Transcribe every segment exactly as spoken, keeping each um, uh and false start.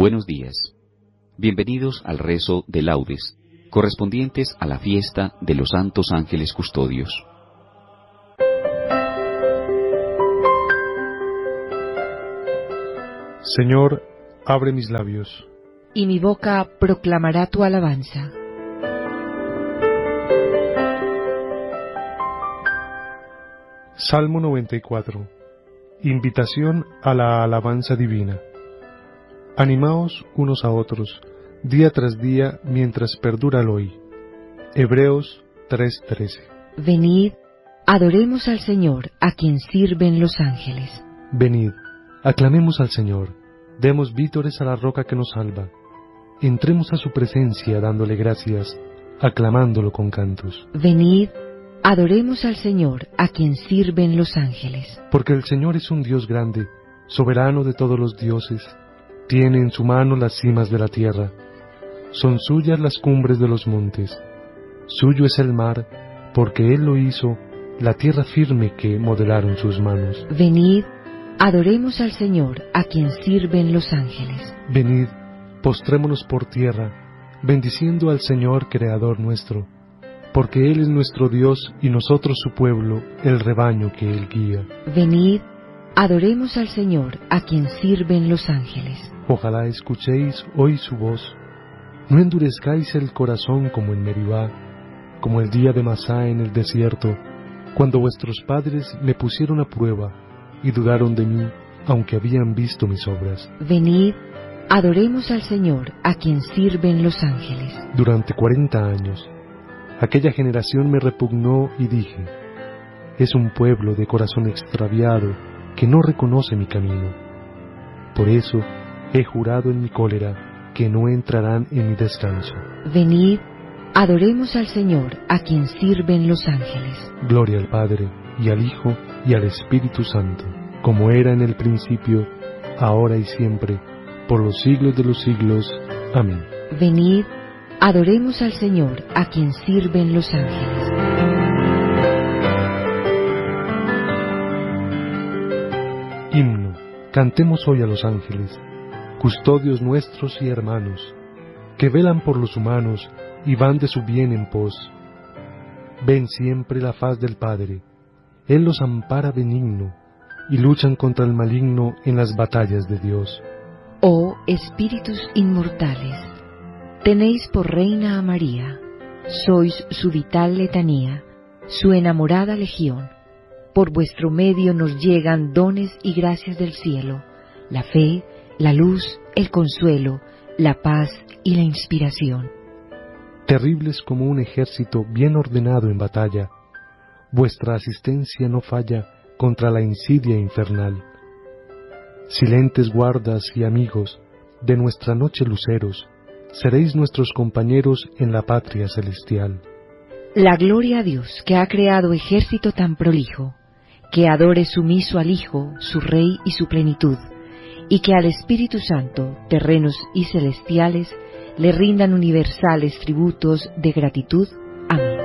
Buenos días. Bienvenidos al rezo de laudes, correspondientes a la fiesta de los santos ángeles custodios. Señor, abre mis labios, y mi boca proclamará tu alabanza. Salmo noventa y cuatro. Invitación a la alabanza divina. Animaos unos a otros, día tras día, mientras perdura el hoy. Hebreos tres trece. Venid, adoremos al Señor, a quien sirven los ángeles. Venid, aclamemos al Señor, demos vítores a la roca que nos salva. Entremos a su presencia dándole gracias, aclamándolo con cantos. Venid, adoremos al Señor, a quien sirven los ángeles. Porque el Señor es un Dios grande, soberano de todos los dioses. Tiene en su mano las cimas de la tierra. Son suyas las cumbres de los montes. Suyo es el mar, porque Él lo hizo, la tierra firme que modelaron sus manos. Venid, adoremos al Señor, a quien sirven los ángeles. Venid, postrémonos por tierra, bendiciendo al Señor Creador nuestro, porque Él es nuestro Dios y nosotros su pueblo, el rebaño que Él guía. Venid, adoremos al Señor, a quien sirven los ángeles. Ojalá escuchéis hoy su voz. No endurezcáis el corazón como en Meribá, como el día de Masá en el desierto, cuando vuestros padres me pusieron a prueba y dudaron de mí, aunque habían visto mis obras. Venid, adoremos al Señor, a quien sirven los ángeles. Durante cuarenta años, aquella generación me repugnó y dije, es un pueblo de corazón extraviado que no reconoce mi camino. Por eso he jurado en mi cólera que no entrarán en mi descanso. Venid, adoremos al Señor, a quien sirven los ángeles. Gloria al Padre, y al Hijo, y al Espíritu Santo, como era en el principio, ahora y siempre, por los siglos de los siglos. Amén. Venid, adoremos al Señor, a quien sirven los ángeles. Himno. Cantemos hoy a los ángeles, custodios nuestros y hermanos, que velan por los humanos y van de su bien en pos. Ven siempre la faz del Padre, Él los ampara benigno, y luchan contra el maligno en las batallas de Dios. Oh espíritus inmortales, tenéis por reina a María, sois su vital letanía, su enamorada legión. Por vuestro medio nos llegan dones y gracias del cielo, la fe, la luz, el consuelo, la paz y la inspiración. Terribles como un ejército bien ordenado en batalla, vuestra asistencia no falla contra la insidia infernal. Silentes guardas y amigos, de nuestra noche luceros, seréis nuestros compañeros en la patria celestial. La gloria a Dios, que ha creado ejército tan prolijo, que adore sumiso al Hijo, su Rey y su plenitud, y que al Espíritu Santo, terrenos y celestiales, le rindan universales tributos de gratitud. Amén.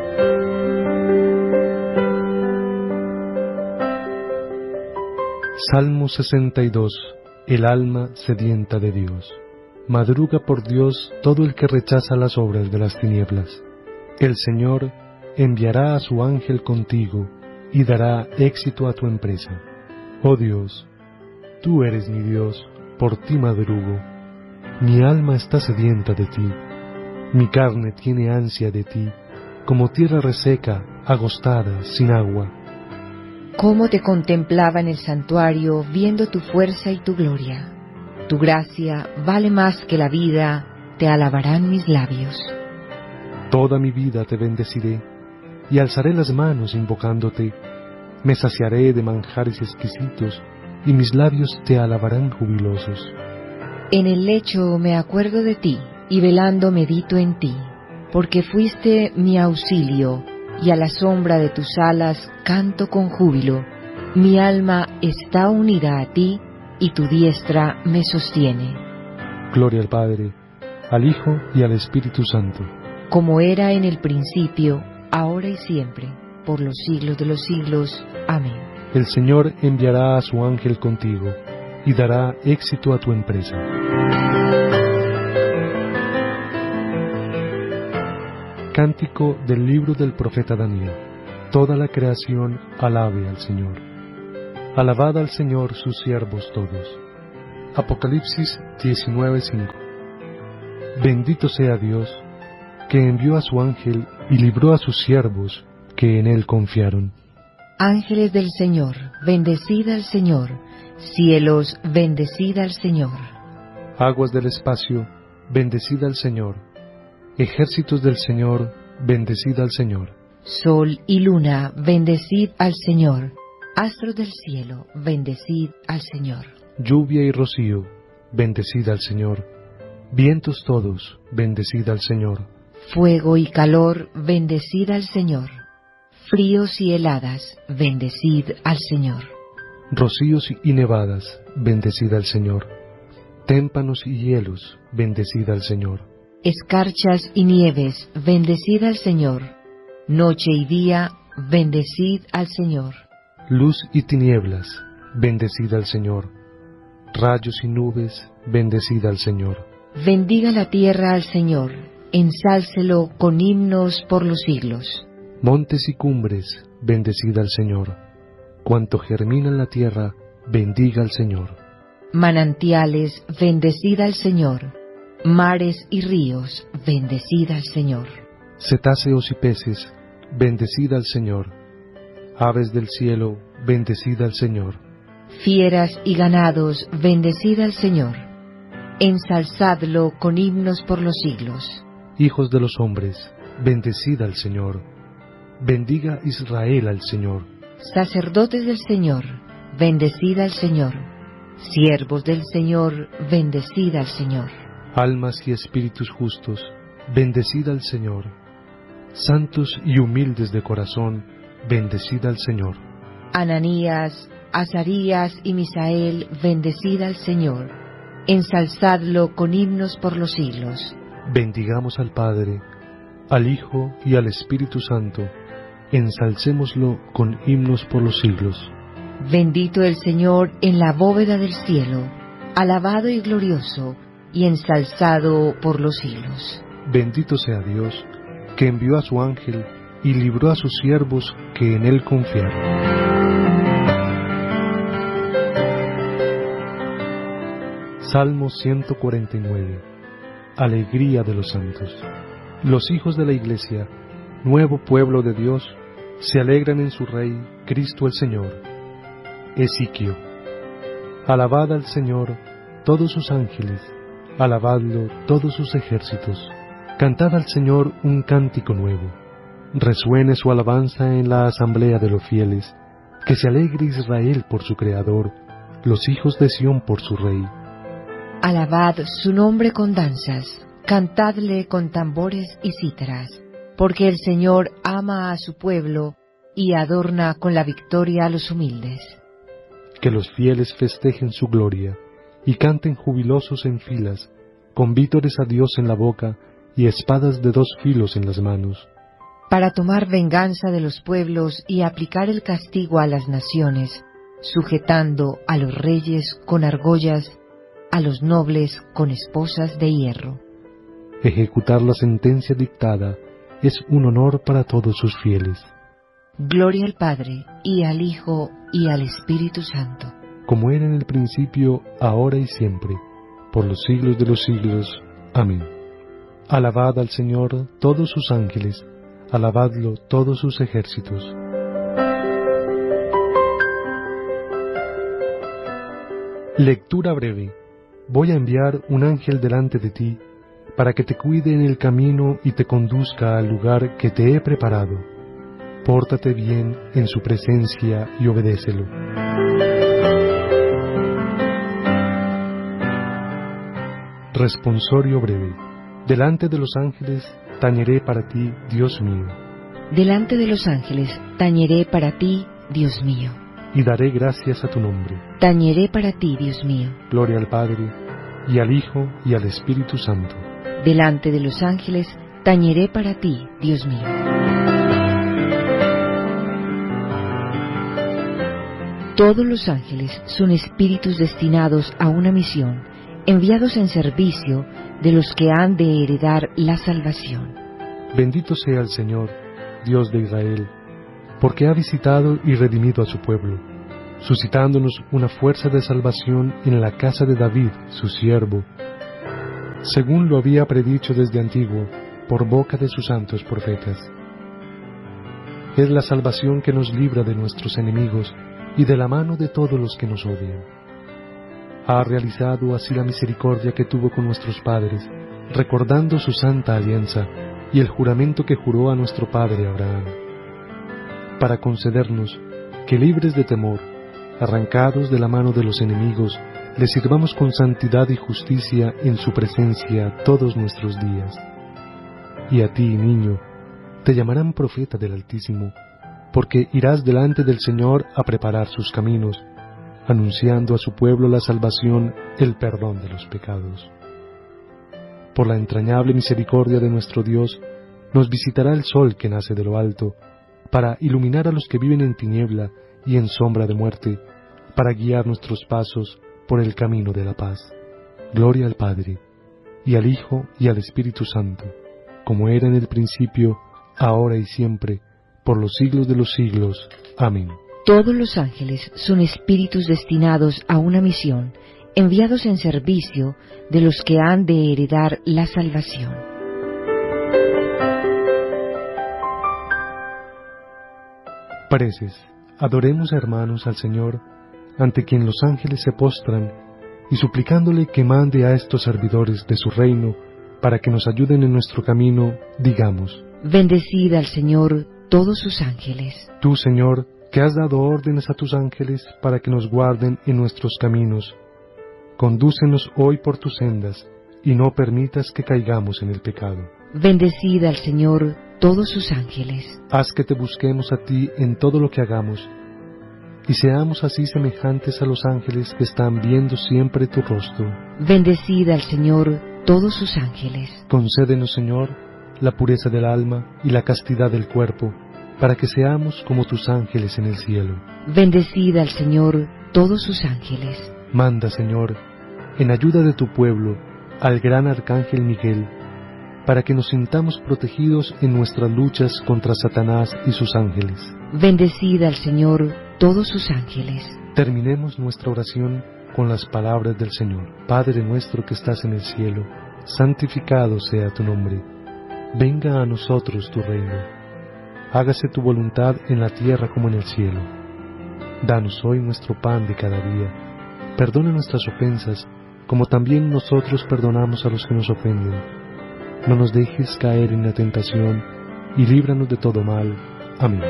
Salmo sesenta y dos. El alma sedienta de Dios. Madruga por Dios todo el que rechaza las obras de las tinieblas. El Señor enviará a su ángel contigo y dará éxito a tu empresa. Oh Dios, tú eres mi Dios, por ti madrugo. Mi alma está sedienta de ti, mi carne tiene ansia de ti, como tierra reseca, agostada, sin agua. Cómo te contemplaba en el santuario, viendo tu fuerza y tu gloria. Tu gracia vale más que la vida, te alabarán mis labios. Toda mi vida te bendeciré, y alzaré las manos invocándote. Me saciaré de manjares exquisitos, y mis labios te alabarán jubilosos. En el lecho me acuerdo de ti, y velando medito en ti, porque fuiste mi auxilio, y a la sombra de tus alas canto con júbilo. Mi alma está unida a ti, y tu diestra me sostiene. Gloria al Padre, al Hijo y al Espíritu Santo. Como era en el principio, ahora y siempre, por los siglos de los siglos. Amén. El Señor enviará a su ángel contigo, y dará éxito a tu empresa. Cántico del libro del profeta Daniel. Toda la creación alabe al Señor. Alabad al Señor sus siervos todos. Apocalipsis diecinueve cinco. Bendito sea Dios, que envió a su ángel y libró a sus siervos que en él confiaron. Ángeles del Señor, bendecid al Señor. Cielos, bendecid al Señor. Aguas del espacio, bendecid al Señor. Ejércitos del Señor, bendecid al Señor. Sol y luna, bendecid al Señor. Astros del cielo, bendecid al Señor. Lluvia y rocío, bendecid al Señor. Vientos todos, bendecid al Señor. Fuego y calor, bendecid al Señor. Fríos y heladas, bendecid al Señor. Rocíos y nevadas, bendecid al Señor. Témpanos y hielos, bendecid al Señor. Escarchas y nieves, bendecid al Señor. Noche y día, bendecid al Señor. Luz y tinieblas, bendecid al Señor. Rayos y nubes, bendecid al Señor. Bendiga la tierra al Señor, ensálcelo con himnos por los siglos. Montes y cumbres, bendecid al Señor. Cuanto germina en la tierra, bendiga al Señor. Manantiales, bendecid al Señor. Mares y ríos, bendecid al Señor. Cetáceos y peces, bendecid al Señor. Aves del cielo, bendecid al Señor. Fieras y ganados, bendecid al Señor. Ensalzadlo con himnos por los siglos. Hijos de los hombres, bendecid al Señor. Bendiga Israel al Señor. Sacerdotes del Señor, bendecid al Señor. Siervos del Señor, bendecid al Señor. Almas y espíritus justos, bendecid al Señor. Santos y humildes de corazón, bendecid al Señor. Ananías, Azarías y Misael, bendecid al Señor. Ensalzadlo con himnos por los siglos. Bendigamos al Padre, al Hijo y al Espíritu Santo. Ensalcémoslo con himnos por los siglos. Bendito el Señor en la bóveda del cielo, alabado y glorioso, y ensalzado por los siglos. Bendito sea Dios, que envió a su ángel y libró a sus siervos que en él confiaron. Salmo ciento cuarenta y nueve. Alegría de los santos. Los hijos de la Iglesia, nuevo pueblo de Dios, se alegran en su Rey, Cristo el Señor. Ezequiel. Alabad al Señor, todos sus ángeles, alabadlo todos sus ejércitos. Cantad al Señor un cántico nuevo. Resuene su alabanza en la asamblea de los fieles. Que se alegre Israel por su Creador, los hijos de Sión por su Rey. Alabad su nombre con danzas, cantadle con tambores y cítaras, porque el Señor ama a su pueblo y adorna con la victoria a los humildes. Que los fieles festejen su gloria y canten jubilosos en filas, con vítores a Dios en la boca y espadas de dos filos en las manos. Para tomar venganza de los pueblos y aplicar el castigo a las naciones, sujetando a los reyes con argollas, a los nobles con esposas de hierro. Ejecutar la sentencia dictada es un honor para todos sus fieles. Gloria al Padre, y al Hijo, y al Espíritu Santo. Como era en el principio, ahora y siempre, por los siglos de los siglos. Amén. Alabad al Señor todos sus ángeles, alabadlo todos sus ejércitos. Lectura breve. Voy a enviar un ángel delante de ti, para que te cuide en el camino y te conduzca al lugar que te he preparado. Pórtate bien en su presencia y obedécelo. Responsorio breve. Delante de los ángeles tañeré para ti, Dios mío. Delante de los ángeles tañeré para ti, Dios mío. Y daré gracias a tu nombre. Tañeré para ti, Dios mío. Gloria al Padre, y al Hijo, y al Espíritu Santo. Delante de los ángeles tañeré para ti, Dios mío. Todos los ángeles son espíritus destinados a una misión, enviados en servicio de los que han de heredar la salvación. Bendito sea el Señor, Dios de Israel, porque ha visitado y redimido a su pueblo, suscitándonos una fuerza de salvación en la casa de David, su siervo, según lo había predicho desde antiguo, por boca de sus santos profetas. Es la salvación que nos libra de nuestros enemigos y de la mano de todos los que nos odian. Ha realizado así la misericordia que tuvo con nuestros padres, recordando su santa alianza y el juramento que juró a nuestro padre Abraham, para concedernos que, libres de temor, arrancados de la mano de los enemigos, le sirvamos con santidad y justicia en su presencia todos nuestros días. Y a ti, niño, te llamarán profeta del Altísimo, porque irás delante del Señor a preparar sus caminos, anunciando a su pueblo la salvación, el perdón de los pecados. Por la entrañable misericordia de nuestro Dios, nos visitará el sol que nace de lo alto, para iluminar a los que viven en tiniebla y en sombra de muerte, para guiar nuestros pasos por el camino de la paz. Gloria al Padre, y al Hijo, y al Espíritu Santo, como era en el principio, ahora y siempre, por los siglos de los siglos. Amén. Todos los ángeles son espíritus destinados a una misión, enviados en servicio de los que han de heredar la salvación. Preces. Adoremos, hermanos, al Señor, ante quien los ángeles se postran, y suplicándole que mande a estos servidores de su reino, para que nos ayuden en nuestro camino, digamos: Bendecid al Señor todos sus ángeles. Tú, Señor, que has dado órdenes a tus ángeles para que nos guarden en nuestros caminos, condúcenos hoy por tus sendas, y no permitas que caigamos en el pecado. Bendecid al Señor todos sus ángeles. Haz que te busquemos a ti en todo lo que hagamos, y seamos así semejantes a los ángeles que están viendo siempre tu rostro. Bendecid al Señor todos sus ángeles. Concédenos, Señor, la pureza del alma y la castidad del cuerpo, para que seamos como tus ángeles en el cielo. Bendecid al Señor todos sus ángeles. Manda, Señor, en ayuda de tu pueblo, al gran arcángel Miguel, para que nos sintamos protegidos en nuestras luchas contra Satanás y sus ángeles. Bendecid al Señor todos sus ángeles. Terminemos nuestra oración con las palabras del Señor. Padre nuestro que estás en el cielo, santificado sea tu nombre. Venga a nosotros tu reino. Hágase tu voluntad en la tierra como en el cielo. Danos hoy nuestro pan de cada día. Perdona nuestras ofensas, como también nosotros perdonamos a los que nos ofenden. No nos dejes caer en la tentación, y líbranos de todo mal. Amén.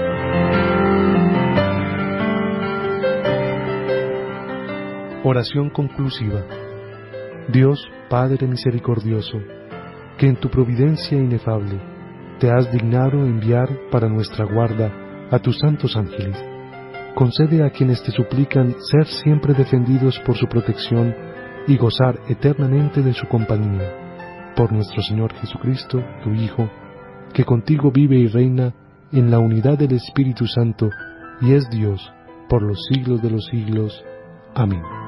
Oración conclusiva. Dios, Padre misericordioso, que en tu providencia inefable te has dignado enviar para nuestra guarda a tus santos ángeles, concede a quienes te suplican ser siempre defendidos por su protección y gozar eternamente de su compañía. Por nuestro Señor Jesucristo, tu Hijo, que contigo vive y reina en la unidad del Espíritu Santo, y es Dios por los siglos de los siglos. Amén.